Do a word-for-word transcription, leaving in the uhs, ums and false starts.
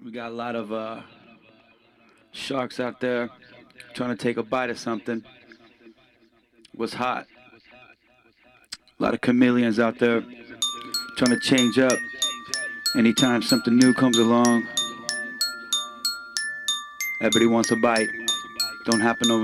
We got a lot of uh, sharks out there trying to take a bite of something. What's hot? A lot of chameleons out there trying to change up anytime something new comes along. Everybody wants a bite. Don't happen over